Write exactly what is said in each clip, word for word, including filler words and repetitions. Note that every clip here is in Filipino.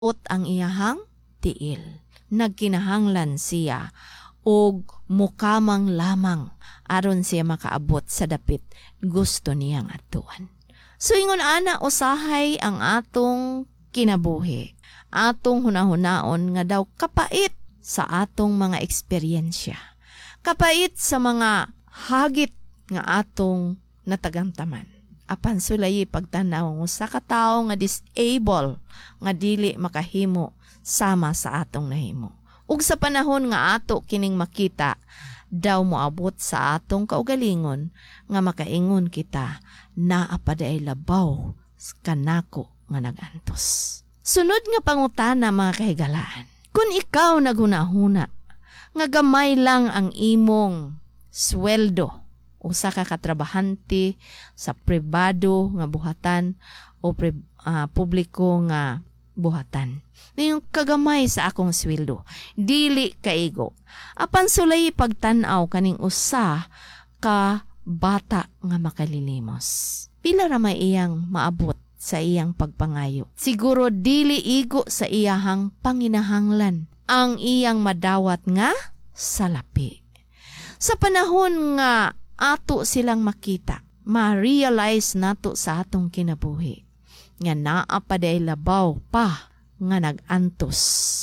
ot ang iyahang tiil. Nagkinahanglan siya og mukamang lamang aron siya makaabot sa dapit gusto niyang atuan. So ingon ana usahay ang atong kinabuhi. Atong hunahunaon nga daw kapait sa atong mga eksperyensya. Kapait sa mga hagit nga atong natagamtaman. Apan sulay pagtanaw ng usa ka tawo nga disable nga dili makahimo sama sa atong nahimo. Ug sa panahon nga ato kining makita, daw moabot sa atong kaugalingon nga makaingon kita na apaday labaw kanako nga nagantos. Sunod nga pangutana mga kahigalaan. Kung ikaw naghunahuna nga gamay lang ang imong sweldo, usa ka katrabahante sa pribado nga buhatan o pre, uh, publiko nga buhatan. Yung kagamay sa akong sweldo, dili kaigo. Apan sulay pagtanaw kaning usa ka bata nga makalilimos. Pila ra may iyang maabot sa iyang pagpangayo. Siguro dili igo sa iyahang panginahanglan ang iyang madawat nga salapi. Sa panahon nga ato silang makita, ma-realize nato sa atong kinabuhi nga naa pa day labaw pa nga nagantos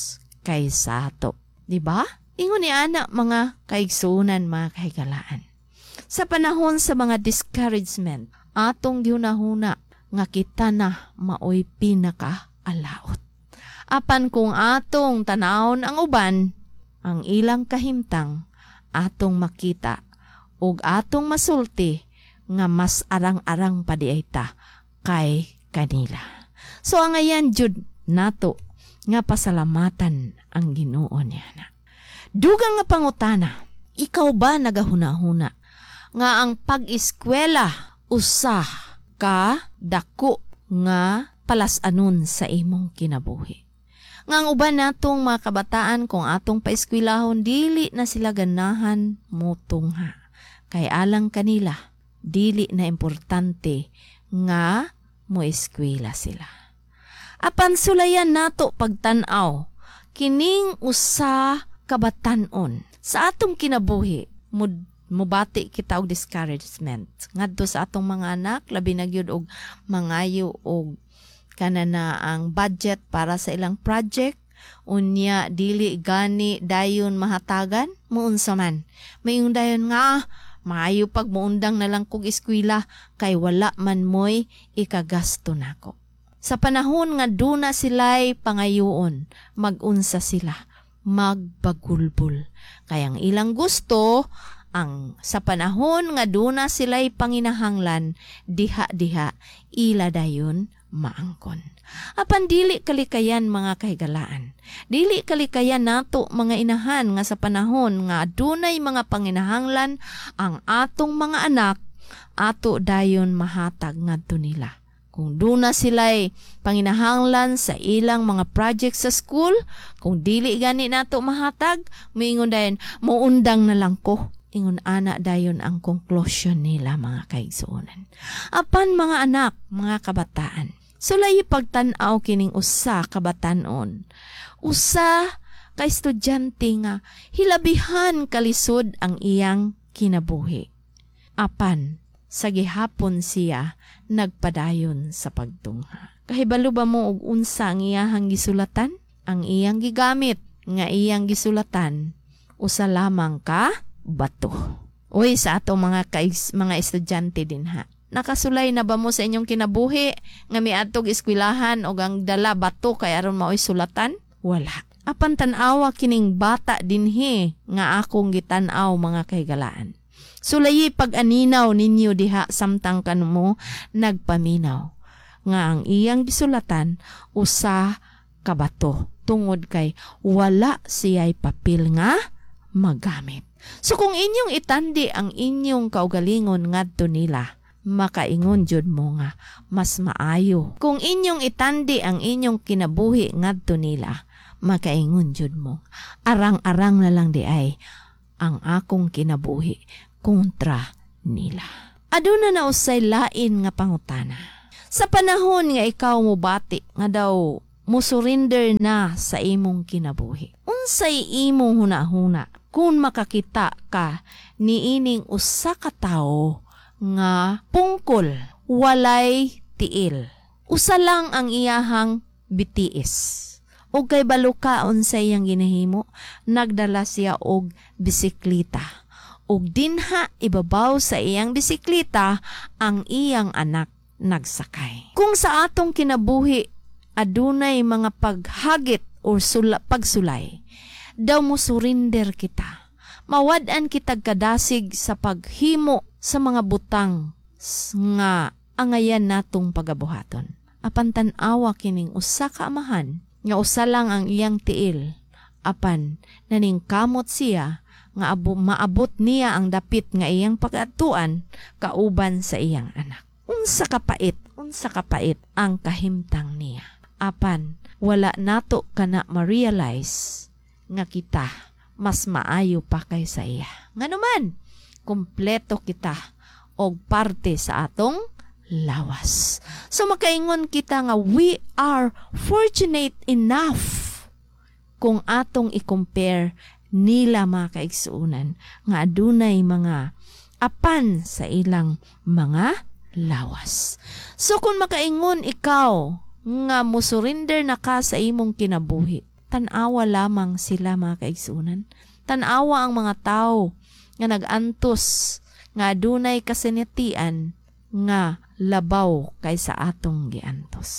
kaysa ato. Diba? Ingon ni ana mga kaigsunan mga kahigalaan. Sa panahon sa mga discouragement, atong giunahuna nga kita na maoy pinaka-alaot. Apan kung atong tanawon ang uban, ang ilang kahimtang, atong makita ug atong masulti nga mas arang-arang pa di ta kay kanila. So ang ayan jud nato nga pasalamatan ang Ginoo niya na. Dugang nga pangutana, ikaw ba nagahuna-huna nga ang pag-eskwela usa ka dako nga palasanon sa imong kinabuhi? Nga ang uban natong mga kabataan kung atong paeskwelahon dili na sila ganahan motungha. Kay alang kanila, dili na importante nga moeskwela sila. Apan sulayan nato pagtanaw, kining usa kabatanon sa atong kinabuhi, mud, mubati kita og discouragement. Ngadto sa atong mga anak, labi na gyud og mangayo og kanana ang budget para sa ilang project, unya dili gani dayon mahatagan, muunsa man. Mayong dayon nga, maayo pag muundang na lang kog eskwela kay wala man moy ikagasto nako. Sa panahon nga duna sila'y pangayoon, magunsa sila, magbagulbul. Kaya ang ilang gusto, ang sa panahon nga duna sila'y panginahanglan, diha-diha, ila dayon maangkon. Apan dili kalikayan mga kahigalaan. Dili kalikayan nato mga inahan nga sa panahon nga adunay mga panginahanglan ang atong mga anak, ato dayon mahatag ngadto nila. Kung duna sila'y panginahanglan sa ilang mga project sa school, kung dili gani nato mahatag, moingon dayon muundang na lang ko. Ingon ana dayon ang conclusion nila mga kaigsuonan. Apan mga anak, mga kabataan, sulay pagtan-aw kining usa kabatanon. Usa ka estudyante nga hilabihan kalisod ang iyang kinabuhi. Apan sa gihapon siya nagpadayon sa pagtungha. Kahibalo ba mo og unsa ang iyahang gisulatan? Ang iyang gigamit nga iyang gisulatan usa lamang ka bato. Uy, sa atong mga kais, mga estudyante din ha. Nakasulay na ba mo sa inyong kinabuhi nga miadtog eskwelahan o ang dala bato kay aron maoy sulatan? Wala. Apan tan-awa kining bata dinhi nga akong gitan-aw mga kahigalaan. Sulayi pag-aninaw ninyo diha samtang kanmo nagpaminaw nga ang iyang gisulatan usa ka bato tungod kay wala siya'y papel nga magamit. So kung inyong itandi ang inyong kaugalingon ngadto nila, makaingon jud mo nga mas maayo. Kung inyong itandi ang inyong kinabuhi ngadto nila, makaingon jud mo arang-arang na lang di ay ang akong kinabuhi kontra nila. Aduna na usay lain nga pangutana. Sa panahon nga ikaw mobati nga daw musurinder na sa imong kinabuhi. Unsay imong hunahuna kung makakita ka niining usa ka tawo nga pungkol walay tiil. Usa lang ang iyahang bitiis. O kay baluka unsay iyang ginahimo, nagdala siya og bisikleta. Og dinha ibabaw sa iyang bisikleta ang iyang anak nagsakay. Kung sa atong kinabuhi adunay mga paghagit o sula, pagsulay, daw mo surrender kita. Mawad-an kitag kadasig sa paghimo sa mga butang nga angayan natong pagabuhaton. Apan tan-awa kining usa ka amahan nga usa lang ang iyang tiil. Apan naningkamot siya nga abo, maabot niya ang dapit nga iyang pag-atuan kauban sa iyang anak. Unsa kapait, unsa kapait ang kahimtang niya. Apan wala nato kana ma-realize nga kita mas maayo pa kaysa iya. Nganuman, kumpleto kita og parte sa atong lawas. So makaingon kita nga we are fortunate enough kung atong i-compare nila mga kaigsuunan nga adunay mga apan sa ilang mga lawas. So kung makaingon ikaw nga musurrender na ka sa imong kinabuhi, tan-awa lamang sila mga kaigsuunan. Tan-awa ang mga tao nga nagantos nga adunay kasinatian nga labaw kaysa atong giantos.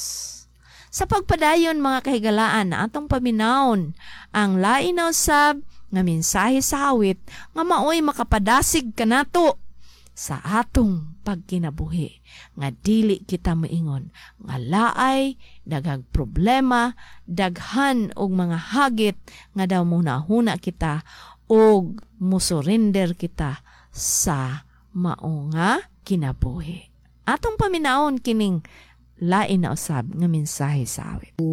Sa pagpadayon mga kahigalaan na atong paminawon ang lain na usab nga mensahe sa awit nga maoy makapadasig kanato sa atong pagkinabuhi nga dili kita moingon nga laay daghang problema, daghan og mga hagit nga daw muna-huna kita og musurrender kita sa mao nga kinabuhi. Atong paminaon kining lain na usab nga mensahe sa awit.